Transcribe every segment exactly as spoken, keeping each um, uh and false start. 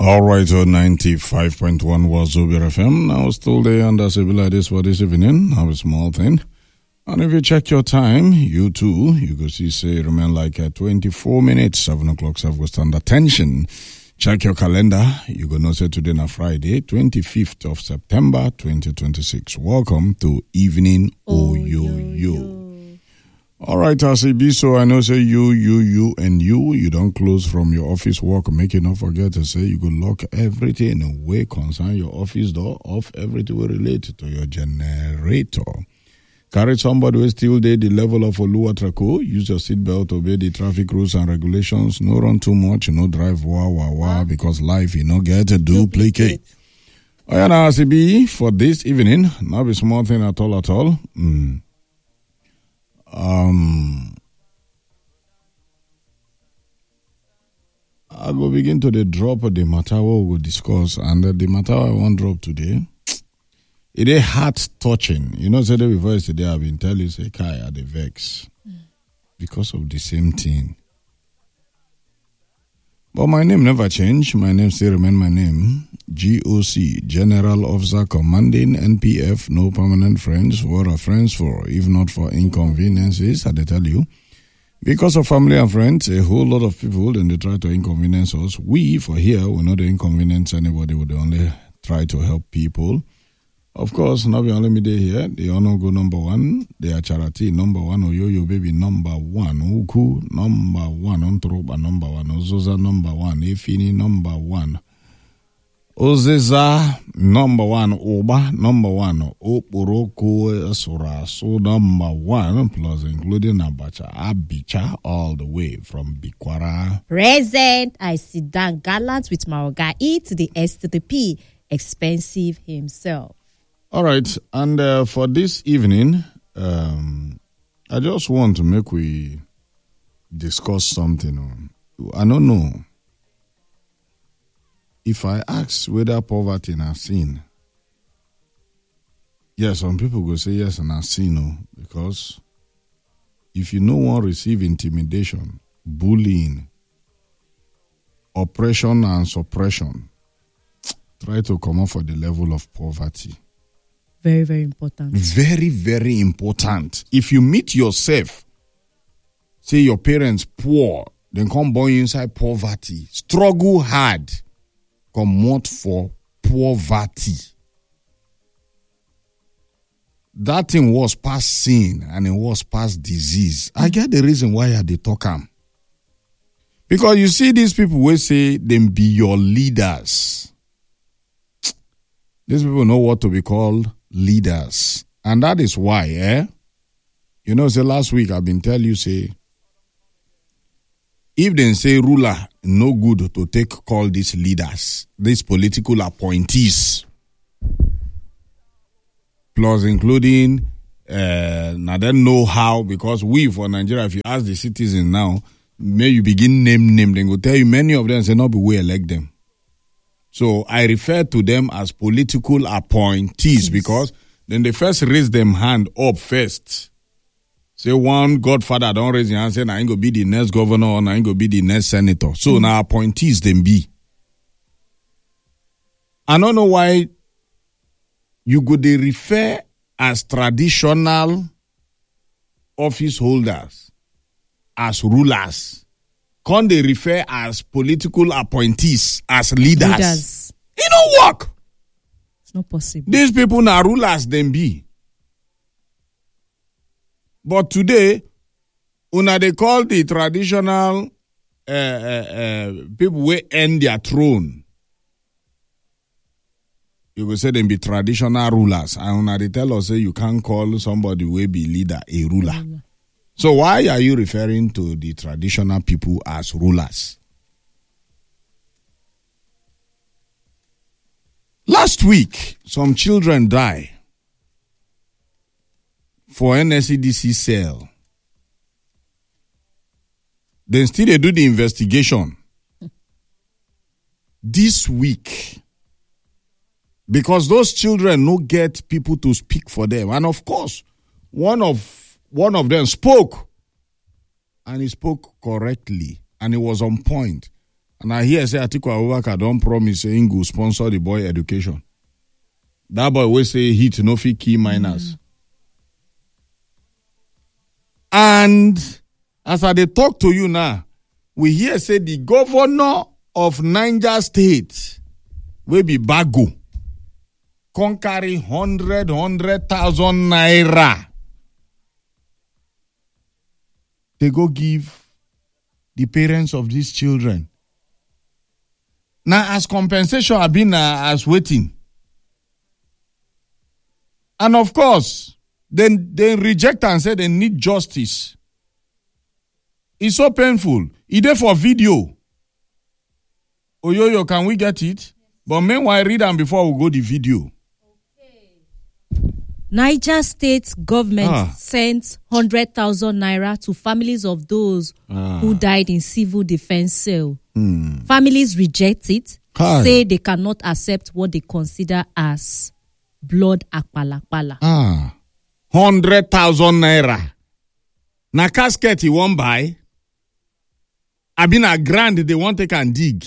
All right, so ninety-five point one was Zubir F M. Now still there under Sibila this for this evening. Have a small thing. And if you check your time, you too, you go see, say, remain like uh, twenty-four minutes, seven o'clock, South West Standard Tension. Check your calendar. You go know, say, today na Friday, twenty-fifth of September, twenty twenty-six. Welcome to Evening Oh Yo Yo. All right, I say, be so I know, say, you, you, you, and you, you don't close from your office work. Make you not forget to say, you go lock everything away, concern your office door, off everything related to your generator. Carry somebody who still there the level of Oluwatrako. Use your seatbelt, obey the traffic rules and regulations. No run too much, no drive wah wah wah, because life you no get to duplicate. Oh yeah, now C B for this evening. Not a small thing at all at all. Mm. Um, I will begin to the drop of the matter we will discuss, and uh, the matter I want drop today. It is heart touching. You know, say the before today I've been telling you, say, Kai, are the vex mm. because of the same thing. But my name never changed. My name still remain my name. G O C, General Officer Commanding N P F, no permanent friends. What are friends for? If not for inconveniences, I tell you. Because of family and friends, a whole lot of people, then they try to inconvenience us. We, for here, we not inconvenience anybody. We only try to help people. Of course, not only me there here, they all go number one. They are charity number one. Oyoyo baby number one. Uku number one. Ontroba number one. Ozoza number one. Efini number one. Ozeza number one. Oba number one. Oporoko Suraso number one. Plus including Abacha Abicha all the way from Bikwara. Present. I sit down gallant with Maroga E to the S to the P. Expensive himself. All right, and uh, for this evening, um, I just want to make we discuss something. I don't know if I ask whether poverty is a sin. Yes, some people will say yes and a sin, no, because if you no one receive intimidation, bullying, oppression and suppression, try to come up for the level of poverty. Very, very important. Very, very important. If you meet yourself, say your parents poor, then come born inside poverty, struggle hard, come out for poverty. That thing was past sin and it was past disease. I get the reason why they talk am. Because you see these people will say them be your leaders. These people know what to be called leaders. And that is why, eh? You know, say last week I've been telling you, say, if they say ruler, no good to take call these leaders, these political appointees, plus including, uh, now they know how, because we for Nigeria, if you ask the citizens now, may you begin name name, then go tell you many of them say not be we elect them. So I refer to them as political appointees, yes, because then they first raise them hand up first. Say one godfather don't raise your hand, say I ain't gonna be the next governor or I ain't gonna be the next senator. So mm-hmm. now appointees them be. I don't know why you go they refer as traditional office holders, as rulers. Can they refer as political appointees, as leaders? leaders. It don't work. It's not possible. These people now rulers them be. But today, una they call the traditional uh, uh, uh, people who end their throne. You will say them be traditional rulers. And una they tell us say you can't call somebody who be leader a ruler. Mm-hmm. So why are you referring to the traditional people as rulers? Last week, some children died for N S C D C cell. Then still they do the investigation. This week, because those children no get people to speak for them. And of course, one of One of them spoke, and he spoke correctly, and he was on point. And I hear say Atiku Abubakar don't promise saying go sponsor the boy education. That boy will say hit no fit key minors. Mm. And as I they talk to you now, we hear say the governor of Niger State will be Bago, conquering hundred hundred thousand naira. They go give the parents of these children. Now, as compensation, I've been uh, as waiting. And of course, then they reject and say they need justice. It's so painful. It's there for video. Oyoyo, can we get it? But meanwhile, read them before we go the video. Niger State government ah. sent one hundred thousand naira to families of those ah. who died in civil defense sale. Hmm. Families reject it, Hi. say they cannot accept what they consider as blood akpalakpala. Ah, one hundred thousand naira. Na casket he won't buy. I been a grand they want to can dig.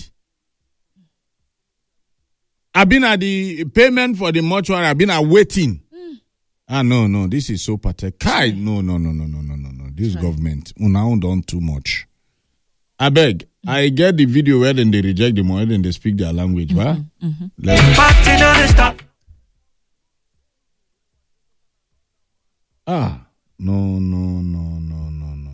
I been at the payment for the mortuary. I been a waiting. Ah, no, no, this is so pathetic. Kai, no, no, no, no, no, no, no, no. This right. government, now done too much. I beg, mm-hmm. I get the video where then they reject the money, then they speak their language, mm-hmm. right? Mm-hmm. Let's... Ah, no, no, no, no, no, no,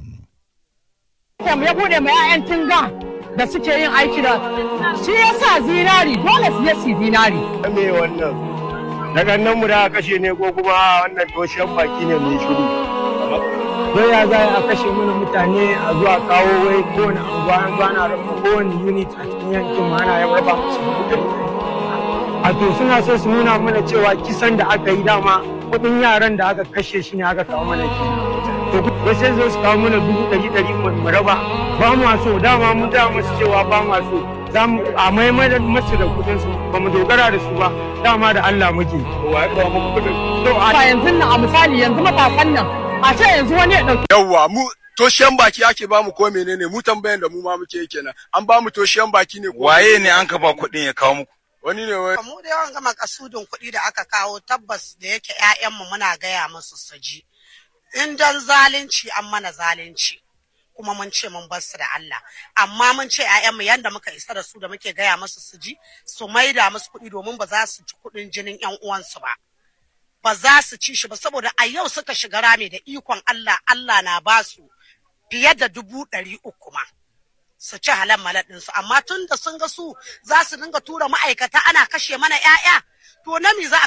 no. Da suke yin aiki da shi yasa zinari dole su yi zinari. Me wannan? Daga nan mu da kashe ne ko kuma wannan toshen baki ne mai shiru. Don ya za a kashe mana mutane a zuwa kawo wai kowane anguwa an gana rafa kowane unit a cikin yankin mu ana yawan ba musu kuɗi. A to suna so su nuna mana cewa kisan da aka yi dama kuɗin yaran da aka kashe shi ne aka kawo mana kenan. To wai sai zo su kawo mana dubu ɗari ɗari mu raba ba mu so dama mun da musu cewa ba mu so. Za mu a maimai masu da kudin su ba mu dogara da su ba dama da Allah muke. To a yanzu nan a misali yanzu matasan nan a ce yanzu wani ya dauki. Yawwa mu toshiyan baki ake ba mu ko menene mu tambayan da mu ma muke kenan an ba mu toshiyan baki ne ko waye ne an ka ba kuɗin ya kawo muku wani ne wai mu da yawan gama kasudin kuɗi da aka kawo tabbas da yake ƴaƴan mu muna gaya musu su ji in dan zalunci an mana zalunci kuma mun ce mun bar su da Allah amma mun ce ƴaƴanmu yanda muka isa da su da muke gaya musu su ji su maida musu kuɗi domin ba za su ci kuɗin jinin ƴan uwansu ba ba za su ci shi ba saboda a yau suka shiga rami da ikon Allah Allah na ba su fiye da dubu ɗari uku ma su ci halan malad ɗinsu amma tun da sun ga su za su dinga tura ma'aikata ana kashe mana ƴaƴa to na me za a